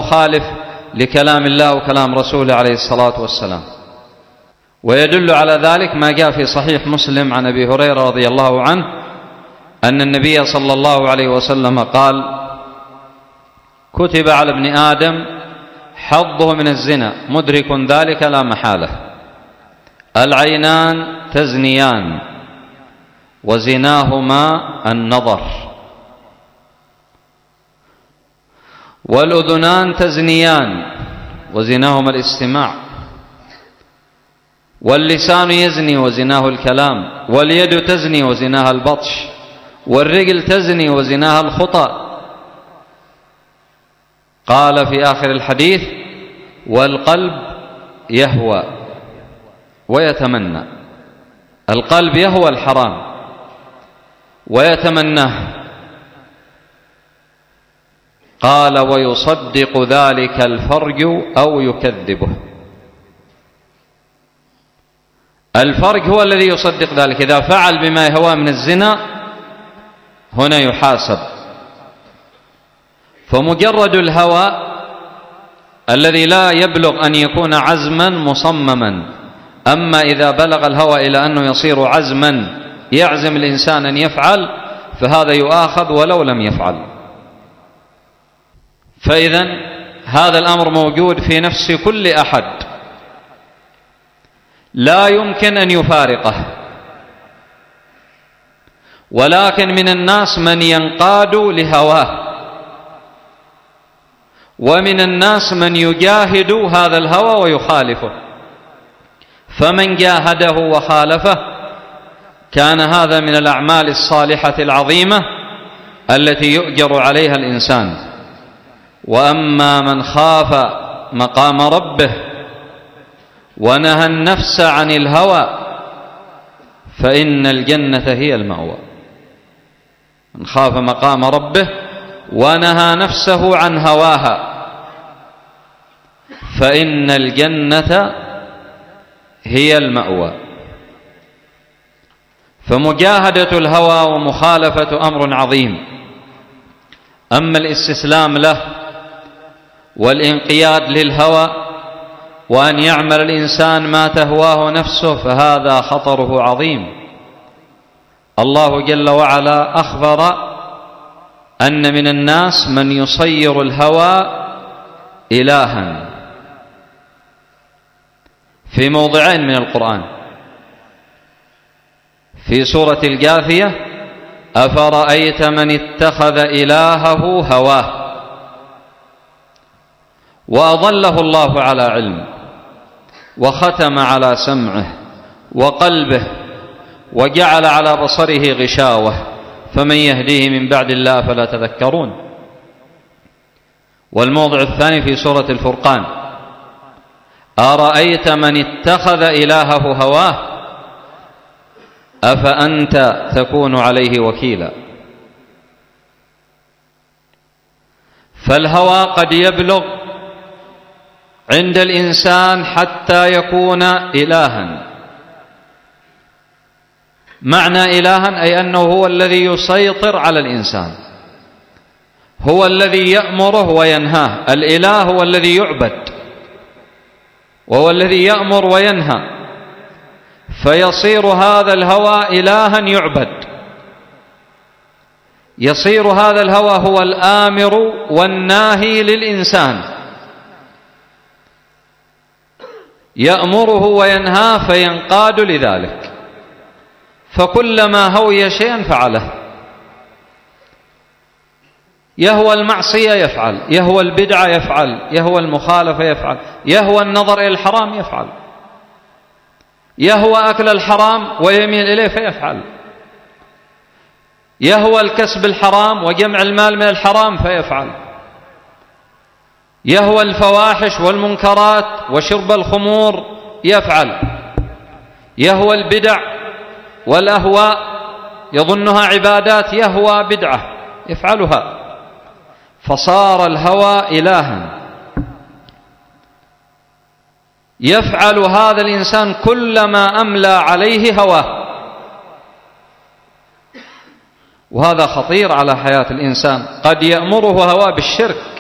مخالف لكلام الله وكلام رسوله عليه الصلاة والسلام. ويدل على ذلك ما جاء في صحيح مسلم عن أبي هريرة رضي الله عنه أن النبي صلى الله عليه وسلم قال: كتب على ابن آدم حظه من الزنا مدرك ذلك لا محالة. العينان تزنيان وزناهما النظر، والأذنان تزنيان وزناهما الاستماع، واللسان يزني وزناه الكلام، واليد تزني وزناها البطش، والرجل تزني وزناها الخطأ. قال في آخر الحديث: والقلب يهوى ويتمنى. القلب يهوى الحرام ويتمناه. قال: ويصدق ذلك الفرج أو يكذبه. الفرج هو الذي يصدق ذلك، إذا فعل بما يهوى من الزنا هنا يحاسب. فمجرد الهوى الذي لا يبلغ أن يكون عزما مصمما، أما إذا بلغ الهوى إلى أنه يصير عزما يعزم الإنسان أن يفعل فهذا يؤاخذ ولو لم يفعل. فإذا هذا الأمر موجود في نفس كل أحد، لا يمكن أن يفارقه. ولكن من الناس من ينقاد لهواه، ومن الناس من يجاهد هذا الهوى ويخالفه. فمن جاهده وخالفه كان هذا من الأعمال الصالحة العظيمة التي يؤجر عليها الإنسان. وأما من خاف مقام ربه ونهى النفس عن الهوى فإن الجنة هي المأوى. من خاف مقام ربه ونهى نفسه عن هواها فإن الجنة هي المأوى. فمجاهدة الهوى ومخالفة أمر عظيم. أما الاستسلام له والانقياد للهوى وأن يعمل الإنسان ما تهواه نفسه فهذا خطره عظيم. الله جل وعلا أخبر أن من الناس من يصير الهوى إلها في موضعين من القرآن. في سورة الجاثية: أفرأيت من اتخذ إلهه هواه وأضله الله على علم وختم على سمعه وقلبه وجعل على بصره غشاوة فمن يهديه من بعد الله فلا تذكرون. والموضع الثاني في سورة الفرقان: أرأيت من اتخذ إلهه هواه أفأنت تكون عليه وكيلا. فالهوى قد يبلغ عند الإنسان حتى يكون إلها. معنى إلها أي أنه هو الذي يسيطر على الإنسان، هو الذي يأمره وينهاه. الإله هو الذي يعبد وهو الذي يأمر وينهى، فيصير هذا الهوى إلها يعبد. يصير هذا الهوى هو الآمر والناهي للإنسان، يأمره وينهاه فينقاد لذلك، فكلما هوي شيئا فعله. يهوى المعصية يفعل، يهوى البدعة يفعل، يهوى المخالفة يفعل، يهوى النظر إلى الحرام يفعل، يهوى أكل الحرام ويميل إليه فيفعل، يهوى الكسب الحرام وجمع المال من الحرام فيفعل، يهوى الفواحش والمنكرات وشرب الخمور يفعل، يهوى البدع والأهواء يظنها عبادات يهوى بدعة يفعلها. فصار الهوى إلها. يفعل هذا الإنسان كلما أملى عليه هواه، وهذا خطير على حياة الإنسان. قد يأمره هواه بالشرك